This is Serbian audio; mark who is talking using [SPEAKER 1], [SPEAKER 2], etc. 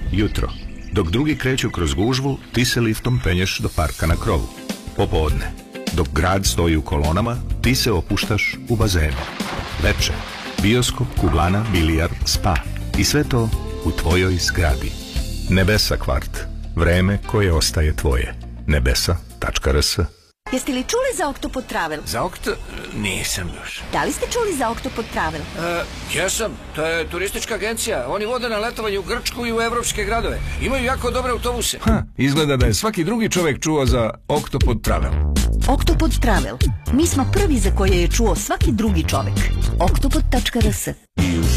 [SPEAKER 1] Jutro. Dok drugi kreću kroz gužvu, ti se liftom penješ do parka na krovu. Popodne. Dok grad stoji u kolonama, ti se opuštaš u bazenu. Veče. Bioskop, kuglana, bilijar, spa. I sve to u tvojoj zgradi. Nebesa kvart. Vreme koje ostaje tvoje. Nebesa.rs.
[SPEAKER 2] Jeste li čuli za Oktopod Travel?
[SPEAKER 3] Za nisam još.
[SPEAKER 2] Da li ste čuli za Oktopod Travel?
[SPEAKER 3] Jesam, to je turistička agencija. Oni vode na letovanje u Grčku i u evropske gradove. Imaju jako dobre autobuse.
[SPEAKER 4] Izgleda da je svaki drugi čovek čuo za Oktopod Travel.
[SPEAKER 2] Oktopod Travel. Mi smo prvi za koje je čuo svaki drugi čovek. Oktopod.rs.